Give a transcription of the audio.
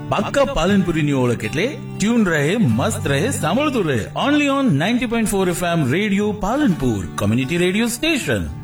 પાક્કા પાલનપુરીની ઓળખ એટલે ટ્યુન રહે, મસ્ત રહે, સાંભળતું રહે. Only on 90.4 FM radio Palanpur, community radio station.